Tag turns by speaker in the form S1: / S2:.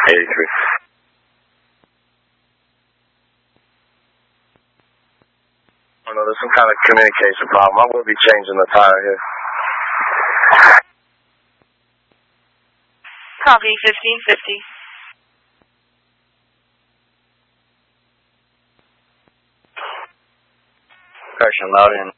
S1: 83. Oh no, there's some kind of communication problem. I will be changing the tire here.
S2: Copy, 1550.
S1: Correction, loud in.